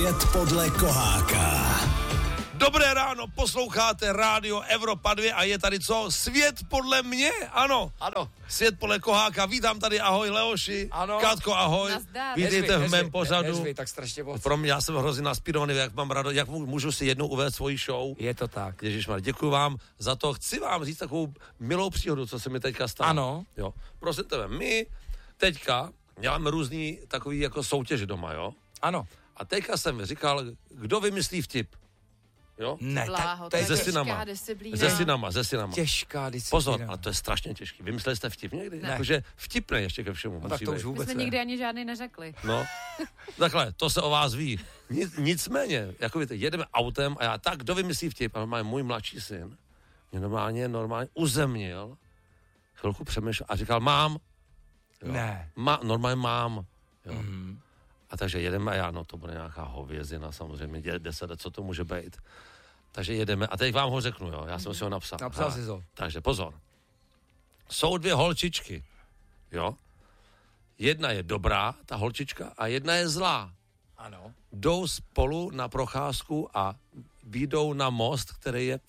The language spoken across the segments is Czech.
Svět podle Koháka. Dobré ráno, posloucháte rádio Evropa 2 a je tady co? Svět podle mě, ano. Ano. Svět podle Koháka, vítám tady, ahoj Leoši. Ano. Katko, ahoj. Nazdar. Vítejte v mém pořadu. Nezvy, tak strašně moc. Pro mě, já jsem hrozně naspírovaný, jak mám rád, jak můžu si jednou uvést svoji show. Je to tak. Ježišmar, děkuji vám za to. Chci vám říct takovou milou příhodu, co se mi teďka stalo. Ano. Jo. Prosím tebe, my teďka děláme různý takový jako soutěže doma, jo? Ano. A teďka jsem říkal, kdo vymyslí vtip? Jo? Ne, Bláho, to je Ze těžká synama. disciplína. Ze synama. těžká disciplína. Pozor, ale to je strašně těžký. Vymysleli jste vtip někdy? Ne. Jakože vtipné ještě ke všemu. No, musí tak to být. už My vůbec jsme ne. nikdy ani žádný neřekli. No, takhle, to se o vás ví. Nicméně, jako víte, jedeme autem a já tak, kdo vymyslí vtip? A můj mladší syn mě normálně uzemnil, chvilku přemýšlel a říkal, mám. Jo. Ne. Normálně mám. Jo. Mm. A takže jedeme a já, no to bude nějaká hovězina samozřejmě, 10 let, co to může být. Takže jedeme a teď vám ho řeknu, jo, já jsem si ho napsal. Napsal jsi to. Takže pozor. Jsou dvě holčičky, jo. Jedna je dobrá, ta holčička, a jedna je zlá. Ano. Jdou spolu na procházku a vyjdou na most, který je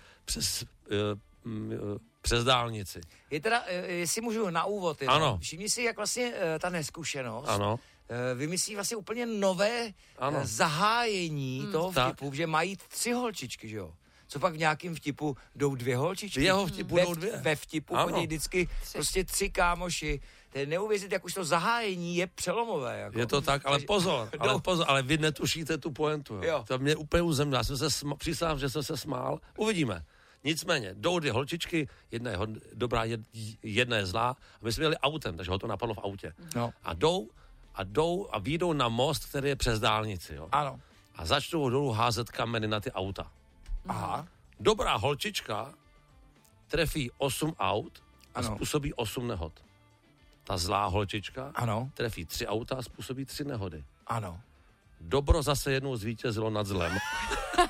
přes dálnici. Je teda, jestli můžu na úvod, jenom. Ano. Všimni si, jak vlastně ta neskušenost Ano. vymyslí vlastně úplně nové zahájení toho vtipu, že mají 3 holčičky, že jo? Co pak v nějakém vtipu jdou 2 holčičky? V jeho vtipu jdou 2. Ve vtipu chodí vždycky prostě 3 kámoši. To je neuvěřit, jak už to zahájení je přelomové. Jako. Je to tak, ale pozor, ale vy netušíte tu pointu. Jo. To mě úplně uzemnilo. Já jsem se přísahám, že jsem se smál. Uvidíme. Nicméně, jdou 2 holčičky, jedna je dobrá, jedna je zlá. A my jsme jeli autem, takže ho to napadlo v autě. No. A jdou a vyjdou na most, který je přes dálnici. Jo. Ano. A začnou dolů házet kameny na ty auta. Aha. Dobrá holčička trefí 8 aut a způsobí 8 nehod. Ta zlá holčička trefí 3 auta a způsobí 3 nehody. Ano. Dobro zase jednou zvítězilo nad zlem.